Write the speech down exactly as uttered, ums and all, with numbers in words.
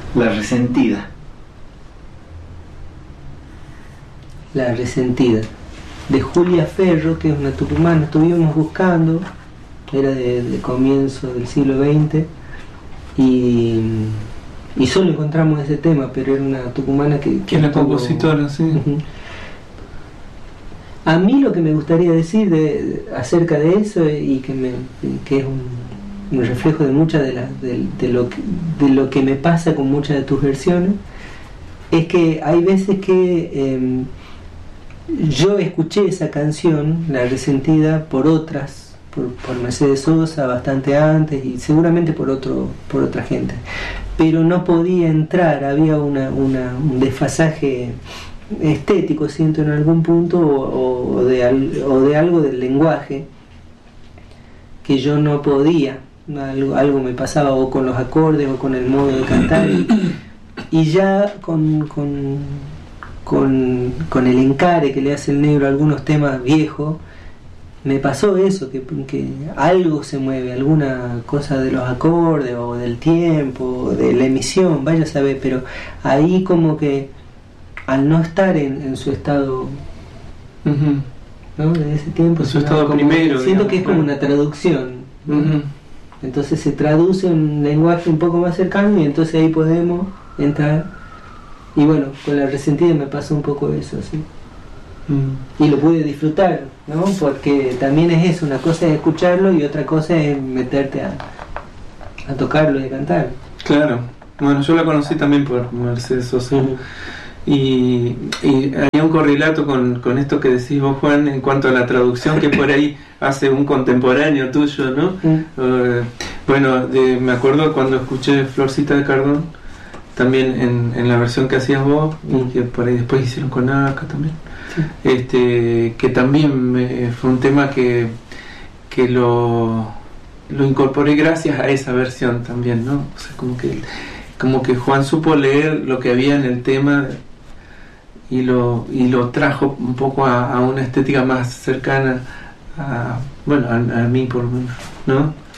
La resentida. La resentida, de Julia Ferro, que es una tucumana. Estuvimos buscando, era de, de comienzo del siglo veinte, y, y solo encontramos ese tema, pero era una tucumana que... que era compositora, sí. Uh-huh. A mí lo que me gustaría decir de, de, acerca de eso, y que, me, que es un, un reflejo de muchas de, la, de, de, lo que, de lo que me pasa con muchas de tus versiones, es que hay veces que eh, yo escuché esa canción, La Resentida, por otras, por, por Mercedes Sosa bastante antes, y seguramente por otro, por otra gente, pero no podía entrar, había una, una, un desfasaje estético, siento, en algún punto, o, o, de, o de algo del lenguaje que yo no podía, algo, algo me pasaba, o con los acordes o con el modo de cantar, y, y ya con, con, con, con el encare que le hace el negro a algunos temas viejos, me pasó eso, que, que algo se mueve, alguna cosa de los acordes o del tiempo, de la emisión, vaya a saber, pero ahí como que al no estar en, en su estado, uh-huh, ¿no?, de ese tiempo, en su estado como, primero, siento digamos, que es como una traducción, ¿no? Uh-huh. Entonces se traduce en un lenguaje un poco más cercano, y entonces ahí podemos entrar. Y bueno, con La Resentida me pasó un poco eso, ¿sí? Uh-huh. Y lo pude disfrutar, ¿no? Porque también es eso, una cosa es escucharlo y otra cosa es meterte a, a tocarlo y a cantar. Claro, bueno, yo la conocí también por Mercedes Sosa. Uh-huh. Y, y hay un correlato con, con esto que decís vos, Juan, en cuanto a la traducción que por ahí hace un contemporáneo tuyo, ¿no? Mm. Uh, bueno, de, me acuerdo cuando escuché Florcita de Cardón, también en, en la versión que hacías vos, mm. y que por ahí después hicieron con Aka también, sí. este, que también me, fue un tema que, que lo, lo incorporé gracias a esa versión también, ¿no? O sea, como que, como que Juan supo leer lo que había en el tema y lo y lo trajo un poco a, a una estética más cercana a, bueno, a, a mí por lo menos, ¿no?